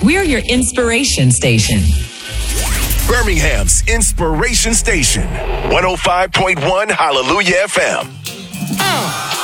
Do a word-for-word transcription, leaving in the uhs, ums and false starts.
We're your inspiration station. Birmingham's Inspiration Station, one oh five point one Hallelujah F M. Uh.